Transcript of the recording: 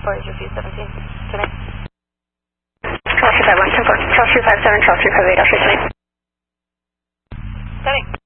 is your view 17 today? Trail 251, 10-4. Trail 257, Trail 358, I'll shoot today. Setting.